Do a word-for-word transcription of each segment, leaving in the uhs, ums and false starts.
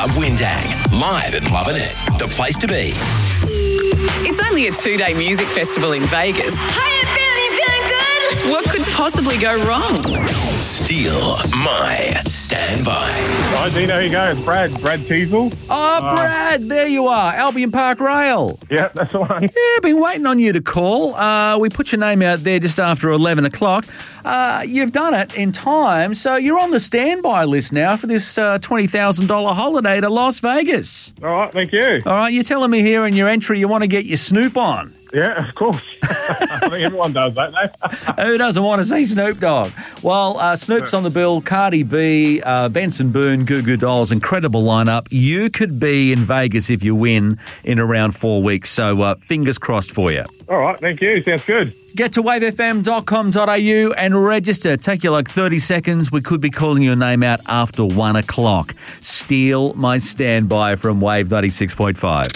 Club Windang, live at Lovin' It, the place to be. It's only a two-day music festival in Vegas. How you feeling? You feeling good? What could possibly go wrong? Steal My Standby. Hi, Dino, here you go. It's Brad. Brad Teasel. Oh, Brad, there you are. Albion Park Rail. Yeah, that's the one. Yeah, been waiting on you to call. Uh, we put your name out there just after eleven o'clock. Uh, you've done it in time, so you're on the standby list now for this uh, twenty thousand dollars holiday to Las Vegas. All right, thank you. All right, you're telling me here in your entry you want to get your Snoop on. Yeah, of course. I think everyone does that, don't they? Who doesn't want to see Snoop Dogg? Well, uh, Snoop's on the bill, Cardi B, uh, Benson Boone, Goo Goo Dolls, incredible lineup. You could be in Vegas if you win in around four weeks, so uh, fingers crossed for you. All right, thank you. Sounds good. Get to wave f m dot com dot a u and register. Take you like thirty seconds. We could be calling your name out after one o'clock. Steal My Standby from Wave ninety-six point five.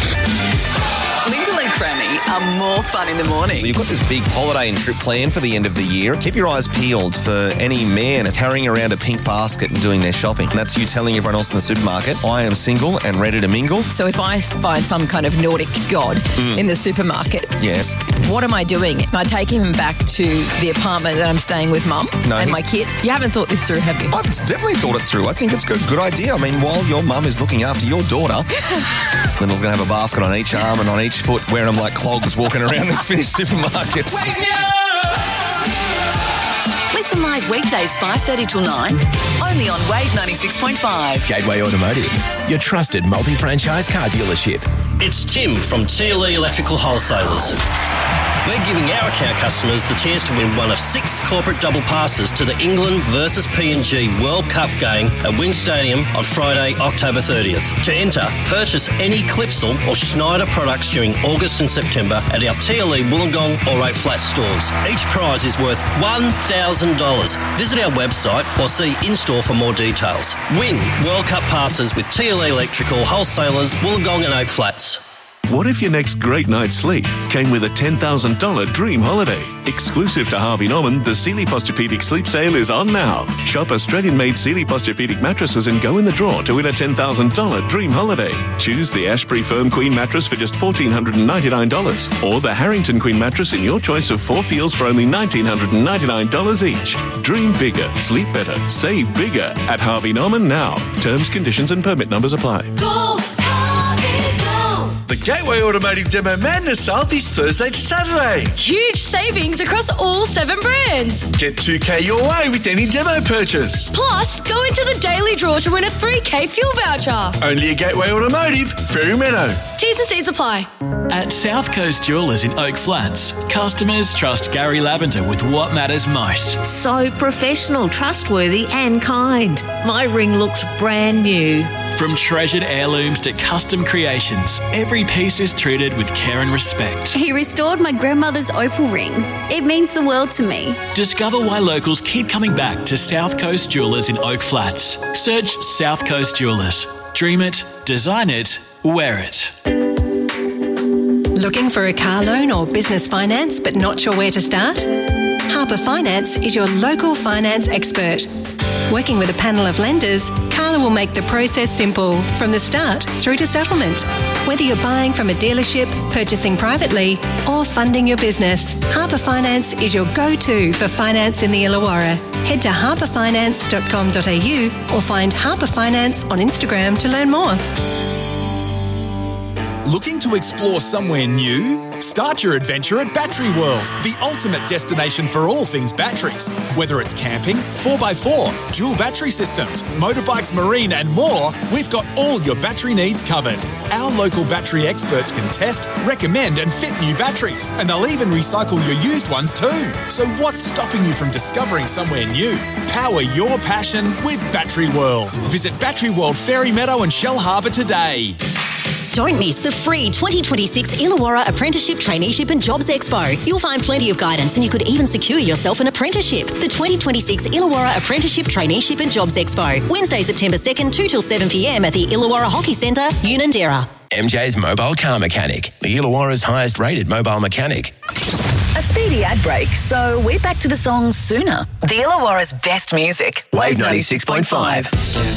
Crammy are more fun in the morning. You've got this big holiday and trip planned for the end of the year. Keep your eyes peeled for any man carrying around a pink basket and doing their shopping. And that's you telling everyone else in the supermarket, I am single and ready to mingle. So if I find some kind of Nordic god mm. in the supermarket, yes, what am I doing? Am I taking him back to the apartment that I'm staying with Mum no, and my kid? You haven't thought this through, have you? I've definitely thought it through. I think it's a good, good idea. I mean, while your mum is looking after your daughter, then I was going to have a basket on each arm and on each foot wearing them like clogs walking around this finished supermarkets. Listen live weekdays five thirty till nine, only on Wave ninety-six point five. Gateway Automotive, your trusted multi-franchise car dealership. It's Tim from T L E Electrical Wholesalers. We're giving our account customers the chance to win one of six corporate double passes to the England versus P N G World Cup game at Wynn Stadium on Friday, October thirtieth. To enter, purchase any Clipsal or Schneider products during August and September at our T L E Wollongong or Oak Flat stores. Each prize is worth one thousand dollars. Visit our website or see in-store for more details. Win World Cup passes with T L E Electrical Wholesalers, Wollongong and Oak Flats. What if your next great night's sleep came with a ten thousand dollars dream holiday? Exclusive to Harvey Norman, the Sealy Posturepedic Sleep Sale is on now. Shop Australian-made Sealy Posturepedic mattresses and go in the draw to win a ten thousand dollars dream holiday. Choose the Ashbury Firm Queen mattress for just one thousand four hundred ninety-nine dollars or the Harrington Queen mattress in your choice of four feels for only one thousand nine hundred ninety-nine dollars each. Dream bigger, sleep better, save bigger at Harvey Norman now. Terms, conditions and permit numbers apply. Go, Harvey, go. The Gateway Automotive Demo Madness sale this Thursday to Saturday. Huge savings across all seven brands. Get two K your way with any demo purchase. Plus, go into the daily draw to win a three K fuel voucher. Only at Gateway Automotive, Fairy Meadow. T's and C's apply. At South Coast Jewellers in Oak Flats, customers trust Gary Lavender with what matters most. So professional, trustworthy and kind. My ring looks brand new. From treasured heirlooms to custom creations, every piece is treated with care and respect. He restored my grandmother's opal ring. It means the world to me. Discover why locals keep coming back to South Coast Jewellers in Oak Flats. Search South Coast Jewellers. Dream it, design it, wear it. Looking for a car loan or business finance but not sure where to start? Harper Finance is your local finance expert. Working with a panel of lenders, Carla will make the process simple from the start through to settlement. Whether you're buying from a dealership, purchasing privately or funding your business, Harper Finance is your go-to for finance in the Illawarra. Head to harper finance dot com dot a u or find Harper Finance on Instagram to learn more. Looking to explore somewhere new? Start your adventure at Battery World, the ultimate destination for all things batteries. Whether it's camping, four by four, dual battery systems, motorbikes, marine and more, we've got all your battery needs covered. Our local battery experts can test, recommend and fit new batteries, and they'll even recycle your used ones too. So what's stopping you from discovering somewhere new? Power your passion with Battery World. Visit Battery World Fairy Meadow and Shell Harbour today. Don't miss the free twenty twenty-six Illawarra Apprenticeship, Traineeship and Jobs Expo. You'll find plenty of guidance and you could even secure yourself an apprenticeship. The twenty twenty-six Illawarra Apprenticeship, Traineeship and Jobs Expo. Wednesday, September second, two till seven p m at the Illawarra Hockey Centre, Unanderra. M J's Mobile Car Mechanic, the Illawarra's highest rated mobile mechanic. A speedy ad break, so we're back to the song sooner. The Illawarra's best music. Wave ninety-six point five.